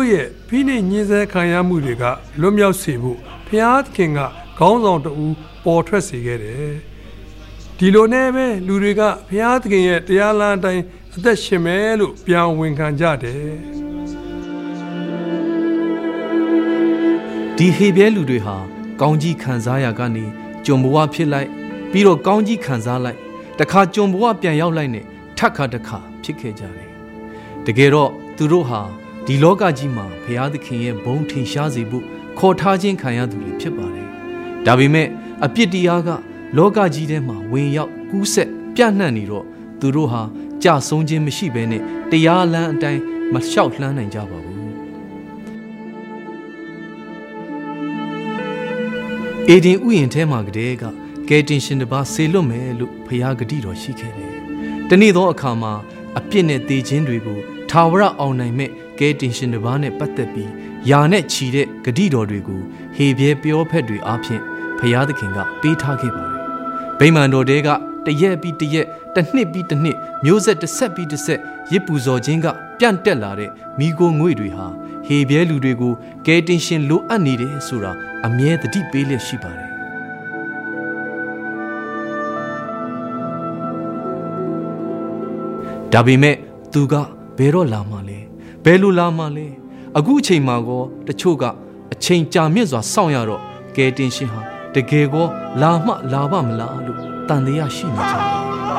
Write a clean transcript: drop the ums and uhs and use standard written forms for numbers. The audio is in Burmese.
တို့ရဲ့ဖိနှိပ်ညှဉ်းဆဲခံရမှုတွေကလွတ်မြောက်စေဖို့ဘုရားသခင်ကခေါင်းဆောင်တူပေါ်ထွက်စေခဲ့တယ်ဒီလိုနဲ့ပဲလူတွေကဘုရားသခင်ရဲ့တရားလမ်းအတိုင်းအသက်ရှင်မယ်လို့ပြန်ဝန်ခံကြတယ်ဒီဟေဘဲလူတွေဟာကောင်းကြီးခံစားရကနေကျွန်ဘဝဖြစ်လိုက်ပြီးတော့ကောင်းကြီးခံစားလိုက်တခါကျွန်ဘဝပြန်ရောက်လိုက်နဲ့ထပ်ခါတစ်ခါဖြစ်ခဲ့ကြတယ်တကယ်တော့သူတို့ဟာဒီလောကကြီးမှာဘုရားသခင်ရဲ့ဘုန်းထင်ရှားစေဖို့ခေါ်ထားခြင်းခံရသူတွေဖြစ်ပါတယ်ဒါပေမဲ့အပြစ်တရားကလောကကြီးထဲမှာဝင်ရောက်ကူးဆက်ပြန့်နှံ့နေတော့သူတို့ဟာကြဆုံးခြင်းမရှိဘဲနဲ့တရားလမ်းအတိုင်းမလျှောက်လှမ်းနိုင်ကြပါဘူးအေဒင်ဥယျာဉ်ထဲမှာကတည်းကကယ်တင်ရှင်တစ်ပါးဆေလွတ်မယ်လို့ဘုရားဂတိတော်ရှိခဲ့တယ်တနေ့သောအခါမှာအပြစ်နဲ့သေခြင်းတွေကိုထာဝရအောင်နိုင်မဲ့ကယ်တင်ရှင်တစ်ပါးနဲ့ပတ်သက်ပြီးယာနဲ့ချီတဲ့ဂတိတော်တွေကိုဟေဘဲပြောဖက်တွေအားဖြင့်ဘုရားသခင်ကပေးထားခဲ့ပါတယ်ဗိမာန်တော်တဲကတရက်ပြီးတရက်တစ်နှစ်ပြီးတစ်နှစ်မျိုးဆက်တစ်ဆက်ပြီးတစ်ဆက်ရစ်ပူဇော်ခြင်းကပြန့်တက်လာတဲ့မိโกငွေတွေဟာဟေဘဲလူတွေကိုကယ်တင်ရှင်လိုအပ်နေတယ်ဆိုတာအမြဲတတိပေးလျက်ရှိပါတယ်ဒါပေမဲ့သူကဘယ်တော့လာမှလဲဘယ်လိုလာမှလဲအခုအချိန်မှာကောတချို့ကအချိန်ကြာမြင့်စွာစောင့်ရတော့ကယ်တင်ရှင်ဟာတကယ်ကောလာမှလာပါမလားလို့တန်တရားရှိနေကြတယ်